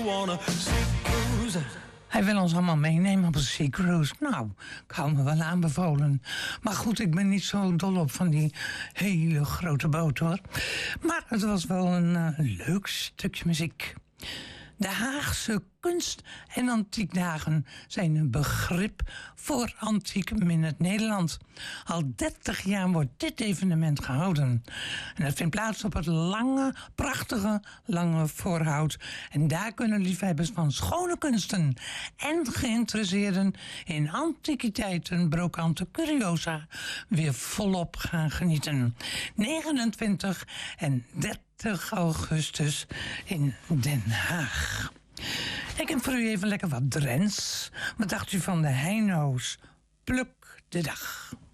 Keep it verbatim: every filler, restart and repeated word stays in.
Hij wil ons allemaal meenemen op een sea cruise. Nou, ik hou me wel aanbevolen. Maar goed, ik ben niet zo dol op van die hele grote boot, hoor. Maar het was wel een uh, leuk stukje muziek. De Haagse kunst- en antiekdagen zijn een begrip voor antiek in het Nederland. Al dertig jaar wordt dit evenement gehouden. En dat vindt plaats op het lange, prachtige, lange Voorhout. En daar kunnen liefhebbers van schone kunsten en geïnteresseerden in antiquiteiten, brokante curiosa weer volop gaan genieten. negenentwintig en dertig augustus in Den Haag. Ik heb voor u even lekker wat Drents. Wat dacht u van de Heino's? Pluk de dag.